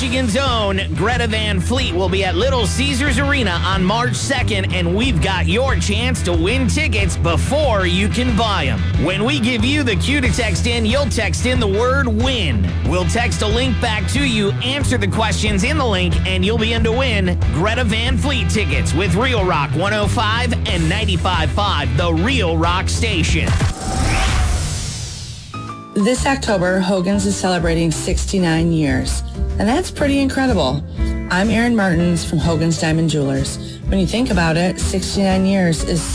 Michigan's own Greta Van Fleet will be at Little Caesars Arena on March 2nd, and we've got your chance to win tickets before you can buy them. When we give you the cue to text in, you'll text in the word WIN. We'll text a link back to you, answer the questions in the link, and you'll be in to win Greta Van Fleet tickets with Real Rock 105 and 95.5, the Real Rock station. This October, Hogan's is celebrating 69 years, and that's pretty incredible. I'm Erin Martins from Hogan's Diamond Jewelers. When you think about it, 69 years is